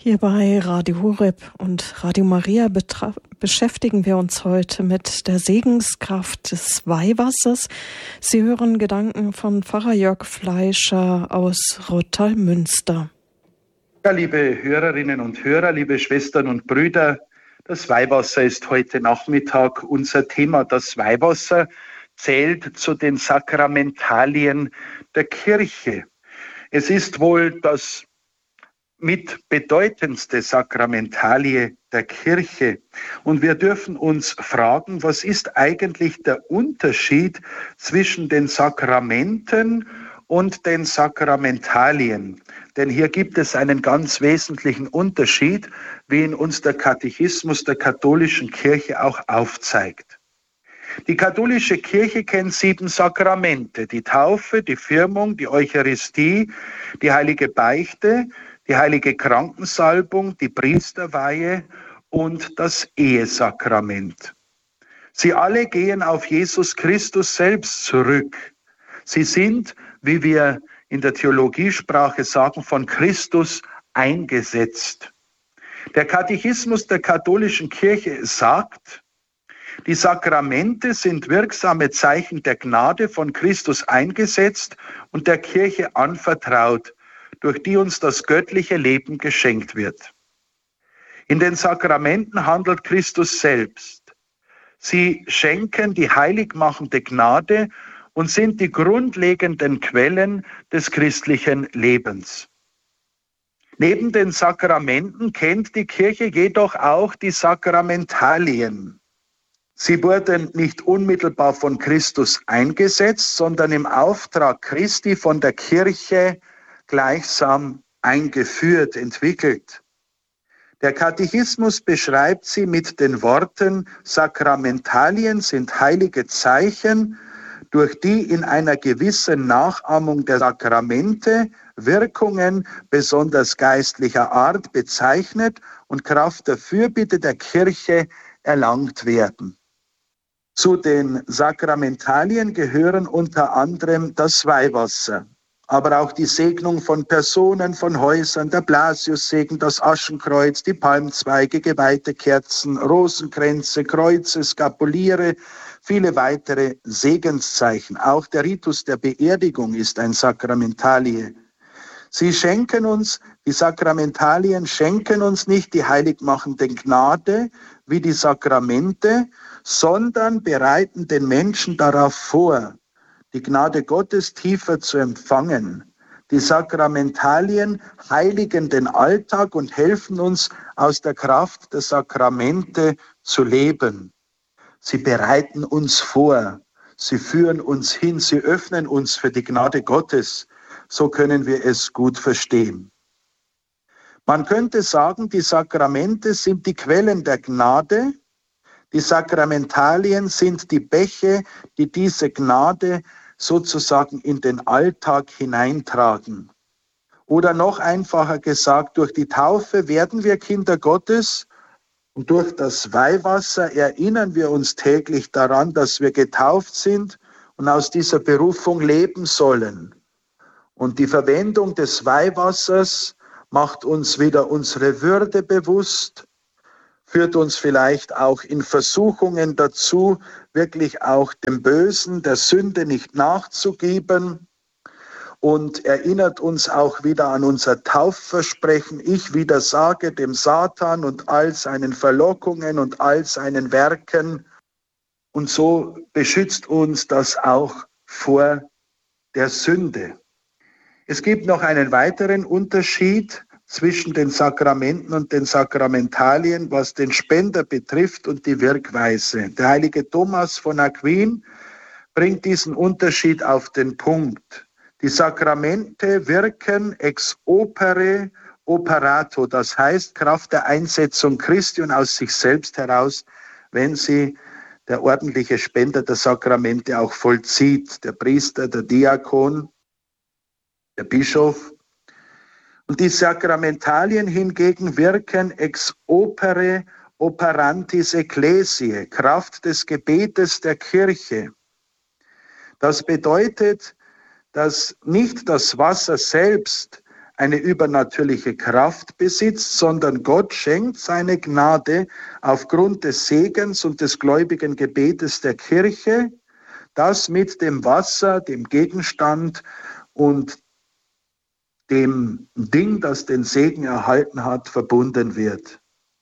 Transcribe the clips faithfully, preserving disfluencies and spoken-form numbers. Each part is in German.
Hier bei Radio Horeb und Radio Maria betra- beschäftigen wir uns heute mit der Segenskraft des Weihwassers. Sie hören Gedanken von Pfarrer Jörg Fleischer aus Rottal-Münster. Ja, liebe Hörerinnen und Hörer, liebe Schwestern und Brüder, das Weihwasser ist heute Nachmittag unser Thema. Das Weihwasser zählt zu den Sakramentalien der Kirche. Es ist wohl das mit bedeutendste Sakramentalie der Kirche. Und wir dürfen uns fragen, was ist eigentlich der Unterschied zwischen den Sakramenten und den Sakramentalien? Denn hier gibt es einen ganz wesentlichen Unterschied, wie ihn uns der Katechismus der katholischen Kirche auch aufzeigt. Die katholische Kirche kennt sieben Sakramente: die Taufe, die Firmung, die Eucharistie, die heilige Beichte, die heilige Krankensalbung, die Priesterweihe und das Ehesakrament. Sie alle gehen auf Jesus Christus selbst zurück. Sie sind, wie wir in der Theologiesprache sagen, von Christus eingesetzt. Der Katechismus der katholischen Kirche sagt, die Sakramente sind wirksame Zeichen der Gnade von Christus eingesetzt und der Kirche anvertraut, durch die uns das göttliche Leben geschenkt wird. In den Sakramenten handelt Christus selbst. Sie schenken die heiligmachende Gnade und sind die grundlegenden Quellen des christlichen Lebens. Neben den Sakramenten kennt die Kirche jedoch auch die Sakramentalien. Sie wurden nicht unmittelbar von Christus eingesetzt, sondern im Auftrag Christi von der Kirche gleichsam eingeführt, entwickelt. Der Katechismus beschreibt sie mit den Worten: Sakramentalien sind heilige Zeichen, durch die in einer gewissen Nachahmung der Sakramente Wirkungen besonders geistlicher Art bezeichnet und Kraft der Fürbitte der Kirche erlangt werden. Zu den Sakramentalien gehören unter anderem das Weihwasser, aber auch die Segnung von Personen, von Häusern, der Blasiussegen, das Aschenkreuz, die Palmzweige, geweihte Kerzen, Rosenkränze, Kreuze, Skapuliere, viele weitere Segenszeichen. Auch der Ritus der Beerdigung ist ein Sakramentalie. Sie schenken uns, die Sakramentalien schenken uns nicht die heiligmachende Gnade wie die Sakramente, sondern bereiten den Menschen darauf vor, die Gnade Gottes tiefer zu empfangen. Die Sakramentalien heiligen den Alltag und helfen uns, aus der Kraft der Sakramente zu leben. Sie bereiten uns vor, sie führen uns hin, sie öffnen uns für die Gnade Gottes. So können wir es gut verstehen. Man könnte sagen, die Sakramente sind die Quellen der Gnade. Die Sakramentalien sind die Bäche, die diese Gnade sozusagen in den Alltag hineintragen. Oder noch einfacher gesagt, durch die Taufe werden wir Kinder Gottes und durch das Weihwasser erinnern wir uns täglich daran, dass wir getauft sind und aus dieser Berufung leben sollen. Und die Verwendung des Weihwassers macht uns wieder unsere Würde bewusst, führt uns vielleicht auch in Versuchungen dazu, wirklich auch dem Bösen, der Sünde nicht nachzugeben und erinnert uns auch wieder an unser Taufversprechen: Ich widersage dem Satan und all seinen Verlockungen und all seinen Werken. Und so beschützt uns das auch vor der Sünde. Es gibt noch einen weiteren Unterschied zwischen den Sakramenten und den Sakramentalien, was den Spender betrifft und die Wirkweise. Der heilige Thomas von Aquin bringt diesen Unterschied auf den Punkt. Die Sakramente wirken ex opere operato, das heißt Kraft der Einsetzung Christi und aus sich selbst heraus, wenn sie der ordentliche Spender der Sakramente auch vollzieht, der Priester, der Diakon, der Bischof. Und die Sakramentalien hingegen wirken ex opere operantis ecclesiae, Kraft des Gebetes der Kirche. Das bedeutet, dass nicht das Wasser selbst eine übernatürliche Kraft besitzt, sondern Gott schenkt seine Gnade aufgrund des Segens und des gläubigen Gebetes der Kirche, das mit dem Wasser, dem Gegenstand und dem Ding, das den Segen erhalten hat, verbunden wird.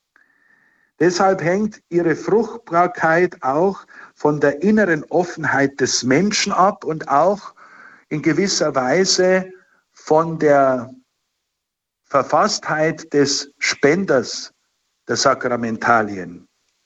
Deshalb hängt ihre Fruchtbarkeit auch von der inneren Offenheit des Menschen ab und auch in gewisser Weise von der Verfasstheit des Spenders der Sakramentalien.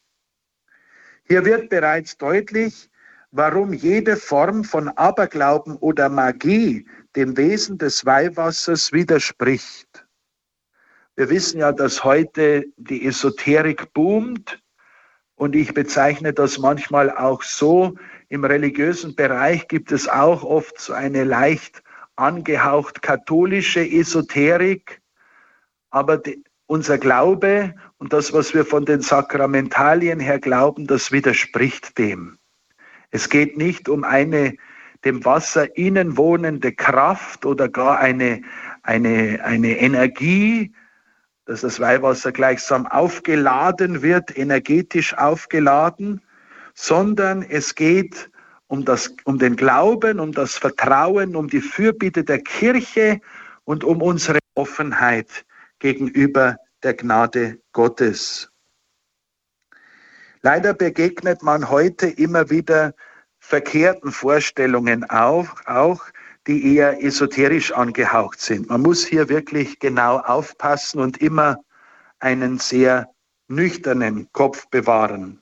Hier wird bereits deutlich, warum jede Form von Aberglauben oder Magie dem Wesen des Weihwassers widerspricht. Wir wissen ja, dass heute die Esoterik boomt und ich bezeichne das manchmal auch so. Im religiösen Bereich gibt es auch oft so eine leicht angehaucht katholische Esoterik, aber die, unser Glaube und das, was wir von den Sakramentalien her glauben, das widerspricht dem. Es geht nicht um eine dem Wasser innen wohnende Kraft oder gar eine, eine, eine Energie, dass das Weihwasser gleichsam aufgeladen wird, energetisch aufgeladen, sondern es geht um, das, um den Glauben, um das Vertrauen, um die Fürbitte der Kirche und um unsere Offenheit gegenüber der Gnade Gottes. Leider begegnet man heute immer wieder verkehrten Vorstellungen auch, auch, die eher esoterisch angehaucht sind. Man muss hier wirklich genau aufpassen und immer einen sehr nüchternen Kopf bewahren.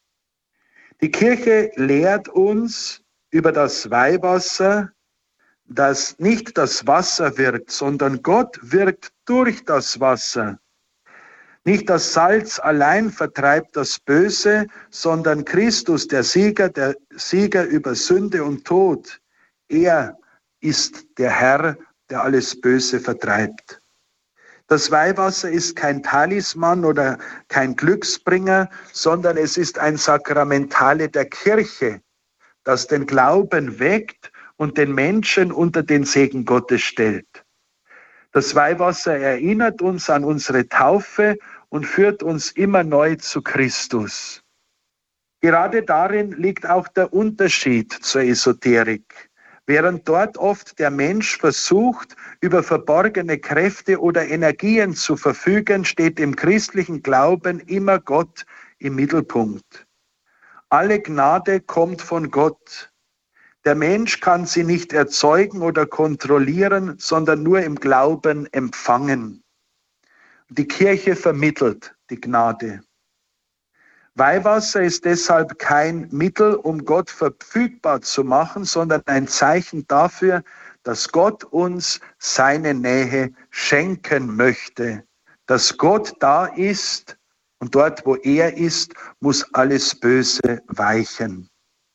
Die Kirche lehrt uns über das Weihwasser, dass nicht das Wasser wirkt, sondern Gott wirkt durch das Wasser. Nicht das Salz allein vertreibt das Böse, sondern Christus, der Sieger, der Sieger über Sünde und Tod. Er ist der Herr, der alles Böse vertreibt. Das Weihwasser ist kein Talisman oder kein Glücksbringer, sondern es ist ein Sakramentale der Kirche, das den Glauben weckt und den Menschen unter den Segen Gottes stellt. Das Weihwasser erinnert uns an unsere Taufe und führt uns immer neu zu Christus. Gerade darin liegt auch der Unterschied zur Esoterik. Während dort oft der Mensch versucht, über verborgene Kräfte oder Energien zu verfügen, steht im christlichen Glauben immer Gott im Mittelpunkt. Alle Gnade kommt von Gott. Der Mensch kann sie nicht erzeugen oder kontrollieren, sondern nur im Glauben empfangen. Die Kirche vermittelt die Gnade. Weihwasser ist deshalb kein Mittel, um Gott verfügbar zu machen, sondern ein Zeichen dafür, dass Gott uns seine Nähe schenken möchte. Dass Gott da ist und dort, wo er ist, muss alles Böse weichen.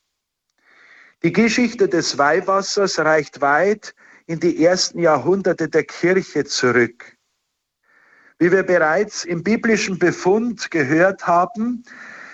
Die Geschichte des Weihwassers reicht weit in die ersten Jahrhunderte der Kirche zurück. Wie wir bereits im biblischen Befund gehört haben,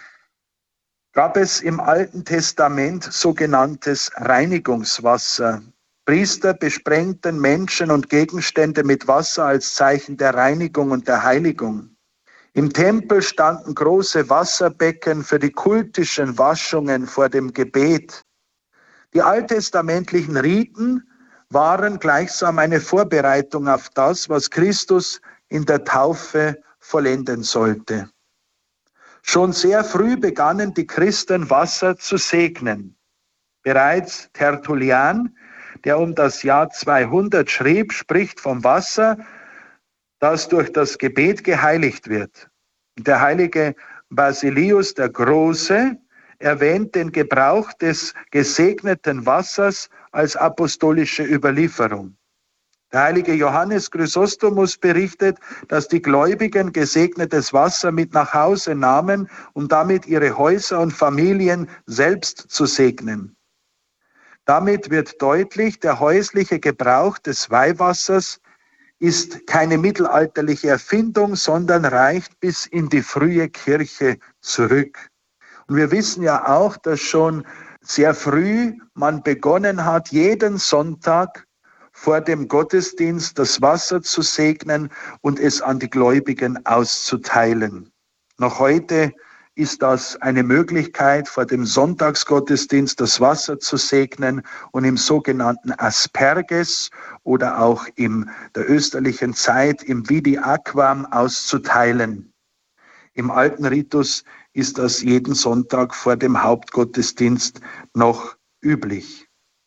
gab es im Alten Testament sogenanntes Reinigungswasser. Priester besprengten Menschen und Gegenstände mit Wasser als Zeichen der Reinigung und der Heiligung. Im Tempel standen große Wasserbecken für die kultischen Waschungen vor dem Gebet. Die alttestamentlichen Riten waren gleichsam eine Vorbereitung auf das, was Christus in der Taufe vollenden sollte. Schon sehr früh begannen die Christen Wasser zu segnen. Bereits Tertullian, der um das Jahr zweihundert schrieb, spricht vom Wasser, das durch das Gebet geheiligt wird. Der heilige Basilius der Große erwähnt den Gebrauch des gesegneten Wassers als apostolische Überlieferung. Der heilige Johannes Chrysostomus berichtet, dass die Gläubigen gesegnetes Wasser mit nach Hause nahmen, um damit ihre Häuser und Familien selbst zu segnen. Damit wird deutlich, der häusliche Gebrauch des Weihwassers ist keine mittelalterliche Erfindung, sondern reicht bis in die frühe Kirche zurück. Und wir wissen ja auch, dass schon sehr früh man begonnen hat, jeden Sonntag vor dem Gottesdienst das Wasser zu segnen und es an die Gläubigen auszuteilen. Noch heute ist das eine Möglichkeit, vor dem Sonntagsgottesdienst das Wasser zu segnen und im sogenannten Asperges oder auch in der österlichen Zeit im Vidi Aquam auszuteilen. Im alten Ritus ist das jeden Sonntag vor dem Hauptgottesdienst noch üblich.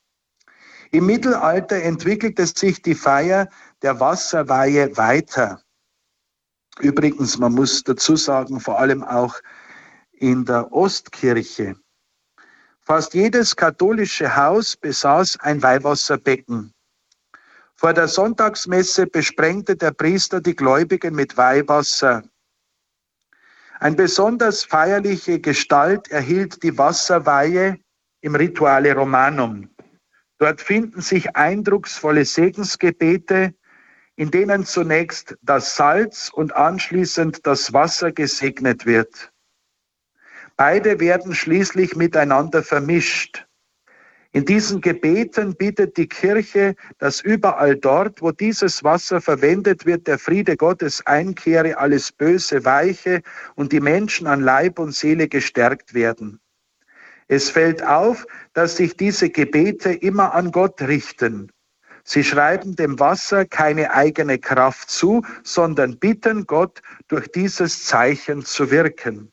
Im Mittelalter entwickelte sich die Feier der Wasserweihe weiter. Übrigens, man muss dazu sagen, vor allem auch in der Ostkirche. Fast jedes katholische Haus besaß ein Weihwasserbecken. Vor der Sonntagsmesse besprengte der Priester die Gläubigen mit Weihwasser. Eine besonders feierliche Gestalt erhielt die Wasserweihe im Rituale Romanum. Dort finden sich eindrucksvolle Segensgebete, in denen zunächst das Salz und anschließend das Wasser gesegnet wird. Beide werden schließlich miteinander vermischt. In diesen Gebeten bittet die Kirche, dass überall dort, wo dieses Wasser verwendet wird, der Friede Gottes einkehre, alles Böse weiche und die Menschen an Leib und Seele gestärkt werden. Es fällt auf, dass sich diese Gebete immer an Gott richten. Sie schreiben dem Wasser keine eigene Kraft zu, sondern bitten Gott, durch dieses Zeichen zu wirken.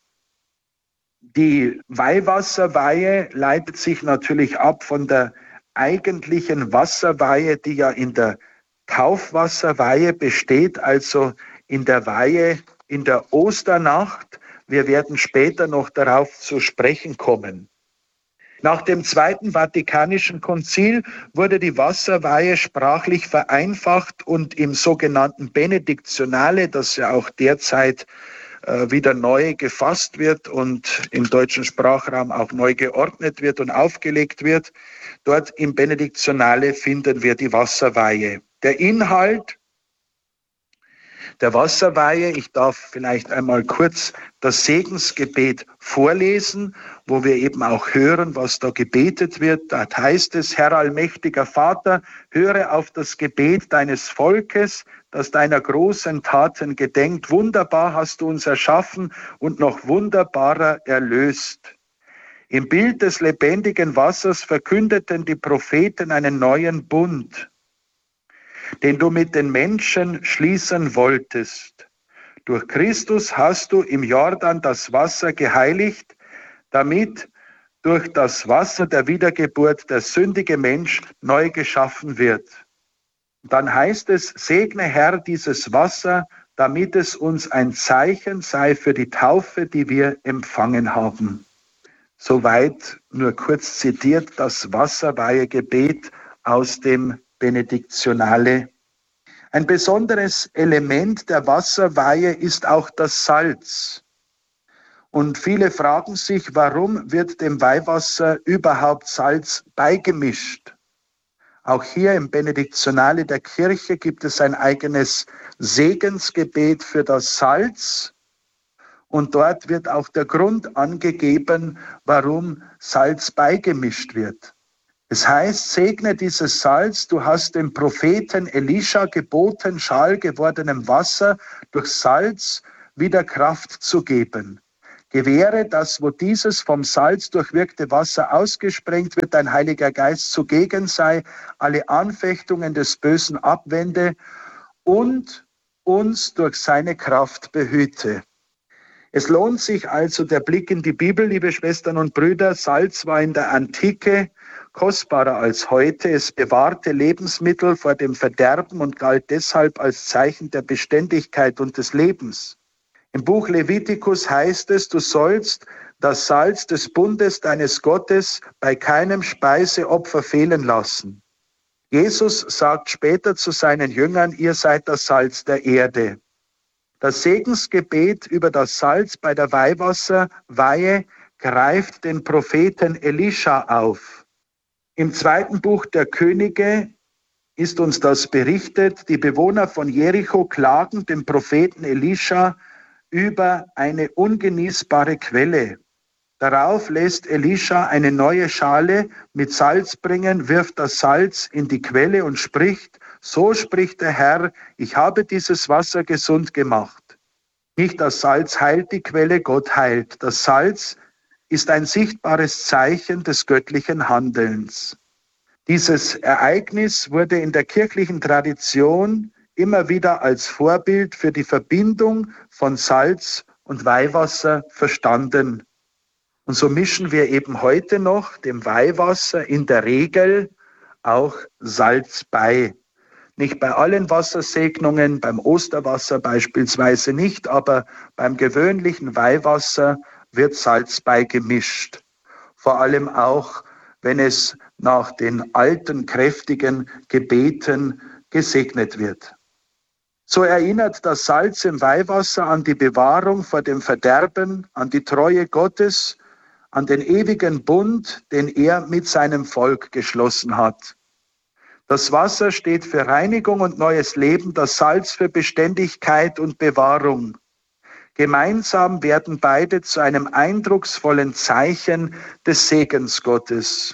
Die Weihwasserweihe leitet sich natürlich ab von der eigentlichen Wasserweihe, die ja in der Taufwasserweihe besteht, also in der Weihe in der Osternacht. Wir werden später noch darauf zu sprechen kommen. Nach dem Zweiten Vatikanischen Konzil wurde die Wasserweihe sprachlich vereinfacht und im sogenannten Benediktionale, das ja auch derzeit äh, wieder neu gefasst wird und im deutschen Sprachraum auch neu geordnet wird und aufgelegt wird, dort im Benediktionale finden wir die Wasserweihe. Der Inhalt der Wasserweihe, ich darf vielleicht einmal kurz das Segensgebet vorlesen, wo wir eben auch hören, was da gebetet wird. Da heißt es: Herr allmächtiger Vater, höre auf das Gebet deines Volkes, das deiner großen Taten gedenkt. Wunderbar hast du uns erschaffen und noch wunderbarer erlöst. Im Bild des lebendigen Wassers verkündeten die Propheten einen neuen Bund, den du mit den Menschen schließen wolltest. Durch Christus hast du im Jordan das Wasser geheiligt, damit durch das Wasser der Wiedergeburt der sündige Mensch neu geschaffen wird. Dann heißt es: Segne Herr dieses Wasser, damit es uns ein Zeichen sei für die Taufe, die wir empfangen haben. Soweit nur kurz zitiert das Wasserweihegebet aus dem Benediktionale. Ein besonderes Element der Wasserweihe ist auch das Salz. Und viele fragen sich, warum wird dem Weihwasser überhaupt Salz beigemischt? Auch hier im Benediktionale der Kirche gibt es ein eigenes Segensgebet für das Salz. Und dort wird auch der Grund angegeben, warum Salz beigemischt wird. Es heißt: Segne dieses Salz, du hast dem Propheten Elisha geboten, schal gewordenem Wasser durch Salz wieder Kraft zu geben. Gewähre, dass, wo dieses vom Salz durchwirkte Wasser ausgesprengt wird, dein Heiliger Geist zugegen sei, alle Anfechtungen des Bösen abwende und uns durch seine Kraft behüte. Es lohnt sich also der Blick in die Bibel, liebe Schwestern und Brüder. Salz war in der Antike kostbarer als heute. Es bewahrte Lebensmittel vor dem Verderben und galt deshalb als Zeichen der Beständigkeit und des Lebens. Im Buch Levitikus heißt es: Du sollst das Salz des Bundes deines Gottes bei keinem Speiseopfer fehlen lassen. Jesus sagt später zu seinen Jüngern: Ihr seid das Salz der Erde. Das Segensgebet über das Salz bei der Weihwasserweihe greift den Propheten Elisha auf. Im zweiten Buch der Könige ist uns das berichtet. Die Bewohner von Jericho klagen dem Propheten Elisha über eine ungenießbare Quelle. Darauf lässt Elisha eine neue Schale mit Salz bringen, wirft das Salz in die Quelle und spricht: So spricht der Herr, ich habe dieses Wasser gesund gemacht. Nicht das Salz heilt die Quelle, Gott heilt. Das Salz ist ein sichtbares Zeichen des göttlichen Handelns. Dieses Ereignis wurde in der kirchlichen Tradition immer wieder als Vorbild für die Verbindung von Salz und Weihwasser verstanden. Und so mischen wir eben heute noch dem Weihwasser in der Regel auch Salz bei. Nicht bei allen Wassersegnungen, beim Osterwasser beispielsweise nicht, aber beim gewöhnlichen Weihwasser wird Salz beigemischt. Vor allem auch, wenn es nach den alten, kräftigen Gebeten gesegnet wird. So erinnert das Salz im Weihwasser an die Bewahrung vor dem Verderben, an die Treue Gottes, an den ewigen Bund, den er mit seinem Volk geschlossen hat. Das Wasser steht für Reinigung und neues Leben, das Salz für Beständigkeit und Bewahrung. Gemeinsam werden beide zu einem eindrucksvollen Zeichen des Segens Gottes.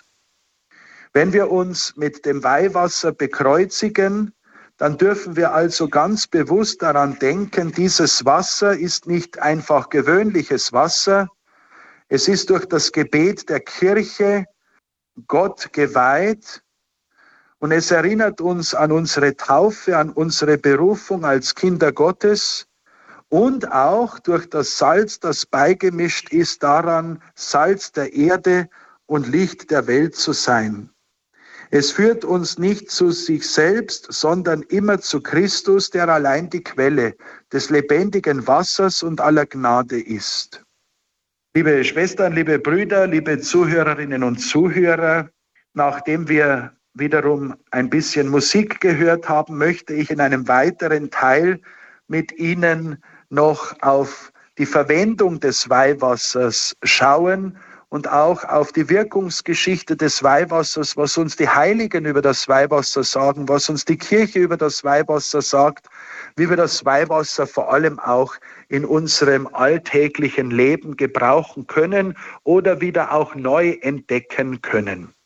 Wenn wir uns mit dem Weihwasser bekreuzigen, dann dürfen wir also ganz bewusst daran denken, dieses Wasser ist nicht einfach gewöhnliches Wasser. Es ist durch das Gebet der Kirche Gott geweiht und es erinnert uns an unsere Taufe, an unsere Berufung als Kinder Gottes und auch durch das Salz, das beigemischt ist, daran, Salz der Erde und Licht der Welt zu sein. Es führt uns nicht zu sich selbst, sondern immer zu Christus, der allein die Quelle des lebendigen Wassers und aller Gnade ist. Liebe Schwestern, liebe Brüder, liebe Zuhörerinnen und Zuhörer, nachdem wir wiederum ein bisschen Musik gehört haben, möchte ich in einem weiteren Teil mit Ihnen noch auf die Verwendung des Weihwassers schauen und auch auf die Wirkungsgeschichte des Weihwassers, was uns die Heiligen über das Weihwasser sagen, was uns die Kirche über das Weihwasser sagt, wie wir das Weihwasser vor allem auch in unserem alltäglichen Leben gebrauchen können oder wieder auch neu entdecken können.